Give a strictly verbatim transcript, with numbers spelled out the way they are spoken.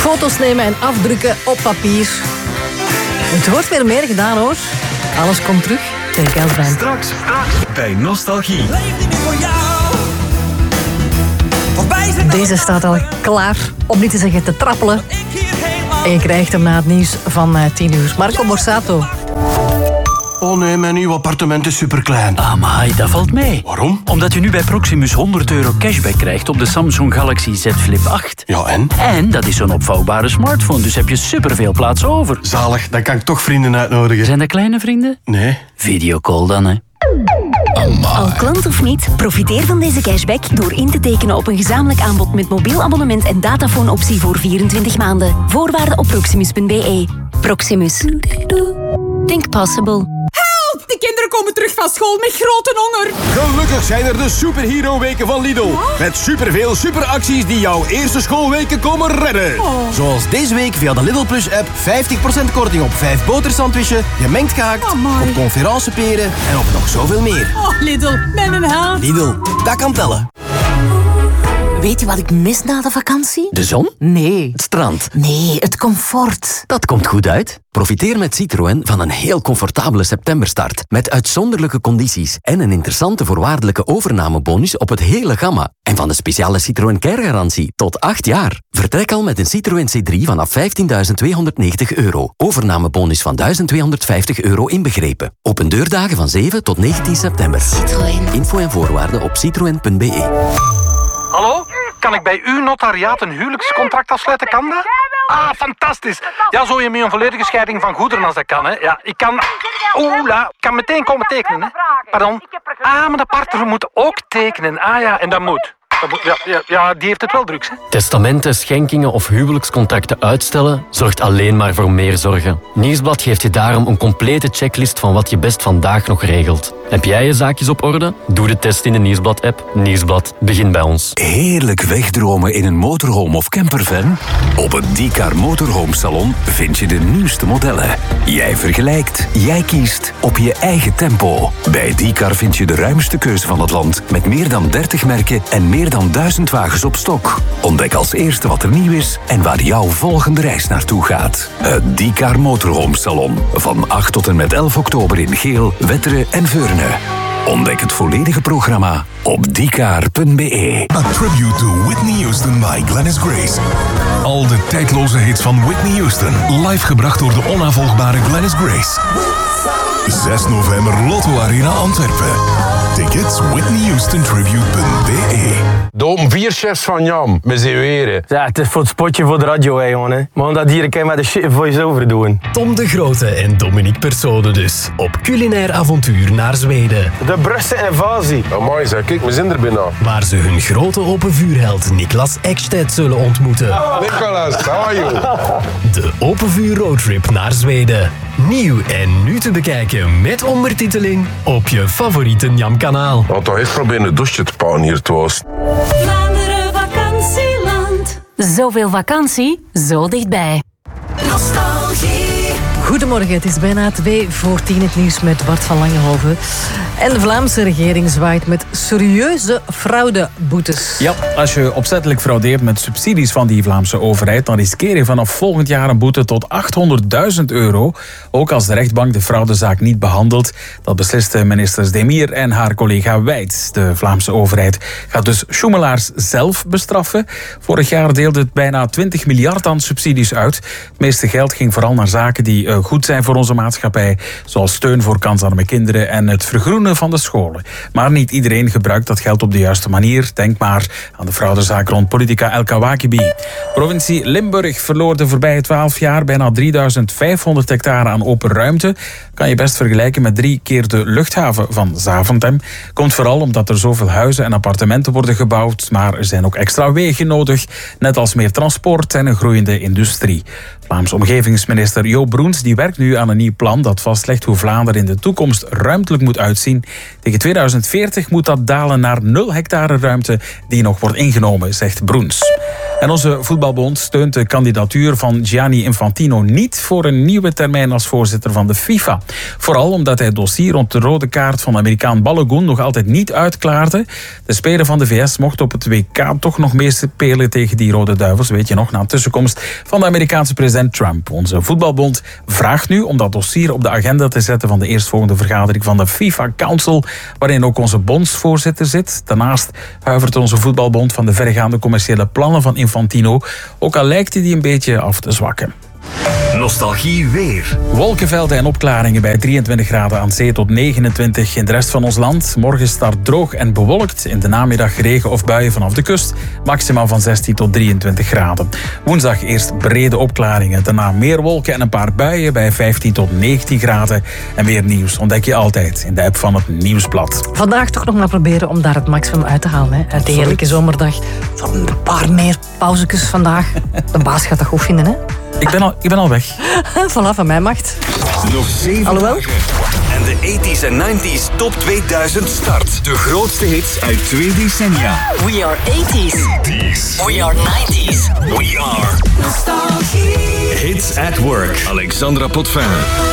Foto's nemen en afdrukken op papier. Het wordt weer meer gedaan, hoor. Alles komt terug. Kijk, Elsbijn. Straks, straks bij Nostalgie. Deze staat al klaar, om niet te zeggen te trappelen. En je krijgt hem na het nieuws van tien uur. Marco Borsato. Oh nee, mijn nieuw appartement is superklein. Amai, dat valt mee. Waarom? Omdat u nu bij Proximus honderd euro cashback krijgt op de Samsung Galaxy Z Flip acht. Ja, en? En dat is zo'n opvouwbare smartphone, dus heb je superveel plaats over. Zalig, dan kan ik toch vrienden uitnodigen. Zijn dat kleine vrienden? Nee. Videocall dan, hè. Al klant of niet, profiteer van deze cashback door in te tekenen op een gezamenlijk aanbod met mobiel abonnement en datafoonoptie voor vierentwintig maanden. Voorwaarden op proximus punt b e. Proximus. Think possible. De kinderen komen terug van school met grote honger. Gelukkig zijn er de superhero-weken van Lidl. Oh? Met superveel superacties die jouw eerste schoolweken komen redden. Oh. Zoals deze week via de Lidl Plus-app vijftig procent korting op vijf botersandwichen, gemengd gehakt, oh op conferenceperen en op nog zoveel meer. Oh, Lidl, met een held. Lidl, dat kan tellen. Weet je wat ik mis na de vakantie? De zon? Nee. Het strand? Nee, het comfort. Dat komt goed uit. Profiteer met Citroën van een heel comfortabele septemberstart. Met uitzonderlijke condities en een interessante voorwaardelijke overnamebonus op het hele gamma. En van de speciale Citroën Care-garantie tot acht jaar. Vertrek al met een Citroën C drie vanaf vijftienduizend tweehonderdnegentig euro. Overnamebonus van duizend tweehonderdvijftig euro inbegrepen. Open deurdagen van zeven tot negentien september. Citroën. Info en voorwaarden op citroen punt b e. Hallo? Kan ik bij uw notariaat een huwelijkscontract afsluiten? Kan dat? Ah, fantastisch. Ja, zo je met een volledige scheiding van goederen als dat kan, hè. Ja, ik kan... Oela, ik kan meteen komen tekenen, hè. Pardon. Ah, maar de partner moet ook tekenen. Ah ja, en dat moet. Dat moet ja, ja, ja, die heeft het wel druk, hè. Testamenten, schenkingen of huwelijkscontacten uitstellen zorgt alleen maar voor meer zorgen. Nieuwsblad geeft je daarom een complete checklist van wat je best vandaag nog regelt. Heb jij je zaakjes op orde? Doe de test in de Nieuwsblad-app. Nieuwsblad, begin bij ons. Heerlijk wegdromen in een motorhome of campervan? Op het Diecar Motorhome Salon vind je de nieuwste modellen. Jij vergelijkt, jij kiest op je eigen tempo. Bij Diecar vind je de ruimste keuze van het land met meer dan dertig merken en meer dan duizend wagens op stok. Ontdek als eerste wat er nieuw is en waar jouw volgende reis naartoe gaat. Het Diecar Motorhome Salon. Van acht tot en met elf oktober in Geel, Wetteren en Veurne. Ontdek het volledige programma op diecar punt b e. A tribute to Whitney Houston by Glennis Grace. Al de tijdloze hits van Whitney Houston. Live gebracht door de onafvolgbare Glennis Grace. zes november Lotto Arena Antwerpen. Tickets whitney houston tribute punt b e. Dom vier chefs van Jam, met z'n weren. Ja, het is voor het spotje voor de radio, hè, jongen. Hè. Maar omdat hier kan je met de shit voice-over doen. Tom de Grote en Dominique Persone dus. Op culinair avontuur naar Zweden. De Brusse invasie. Amai, zeg, kijk, we zijn er bijna. Waar ze hun grote open vuurheld Niklas Ekstedt zullen ontmoeten. Oh, Nicolas, how are you? De open vuur roadtrip naar Zweden. Nieuw en nu te bekijken met ondertiteling op je favoriete Njam-kanaal. Want toch echt proberen een douche te pakken hier thuis. Vlaanderen vakantieland. Zoveel vakantie, zo dichtbij. Nostalgie. Goedemorgen, het is bijna twee voor tien het nieuws met Bart van Langenhoven. En de Vlaamse regering zwaait met serieuze fraudeboetes. Ja, als je opzettelijk fraudeert met subsidies van die Vlaamse overheid, dan riskeer je vanaf volgend jaar een boete tot achthonderdduizend euro. Ook als de rechtbank de fraudezaak niet behandelt. Dat besliste minister Demir en haar collega Wijts. De Vlaamse overheid gaat dus sjoemelaars zelf bestraffen. Vorig jaar deelde het bijna twintig miljard aan subsidies uit. Het meeste geld ging vooral naar zaken die uh, goed zijn voor onze maatschappij, zoals steun voor kansarme kinderen en het vergroenen van de scholen. Maar niet iedereen gebruikt dat geld op de juiste manier. Denk maar aan de fraudezaak rond politica El Kawakibi. Provincie Limburg verloor de voorbije twaalf jaar bijna drieduizend vijfhonderd hectare aan open ruimte. Kan je best vergelijken met drie keer de luchthaven van Zaventem. Komt vooral omdat er zoveel huizen en appartementen worden gebouwd, maar er zijn ook extra wegen nodig, net als meer transport en een groeiende industrie. Vlaamse omgevingsminister Jo Broens die werkt nu aan een nieuw plan dat vastlegt hoe Vlaanderen in de toekomst ruimtelijk moet uitzien. Tegen tweeduizend veertig moet dat dalen naar nul hectare ruimte die nog wordt ingenomen, zegt Broens. En onze voetbalbond steunt de kandidatuur van Gianni Infantino niet voor een nieuwe termijn als voorzitter van de FIFA. Vooral omdat hij het dossier rond de rode kaart van de Amerikaan Balogun nog altijd niet uitklaarde. De speler van de V S mocht op het W K toch nog meespelen tegen die Rode Duivels, weet je nog, na een tussenkomst van de Amerikaanse president Trump. Onze voetbalbond vraagt nu om dat dossier op de agenda te zetten van de eerstvolgende vergadering van de FIFA Council, waarin ook onze bondsvoorzitter zit. Daarnaast huivert onze voetbalbond van de verregaande commerciële plannen van Infantino, ook al lijkt hij die een beetje af te zwakken. Nostalgie weer. Wolkenvelden en opklaringen bij drieëntwintig graden aan zee tot negenentwintig in de rest van ons land. Morgen start droog en bewolkt. In de namiddag regen of buien vanaf de kust. Maximaal van zestien tot drieëntwintig graden. Woensdag eerst brede opklaringen. Daarna meer wolken en een paar buien bij vijftien tot negentien graden. En meer nieuws ontdek je altijd in de app van het Nieuwsblad. Vandaag toch nog maar proberen om daar het maximum uit te halen. Hè? Uit de heerlijke zomerdag. Zo een paar meer pauzekes vandaag. De baas gaat dat goed vinden, hè? Ik ben al, ik ben al weg. Voilà, van mij macht. Nog zeven Alhoewel. dagen. En de tachtiger en negentiger top tweeduizend start. De grootste hits uit twee decennia. We are eighties. We are nineties. We are Nostalgie. Hits at Work. Alexandra Potvin.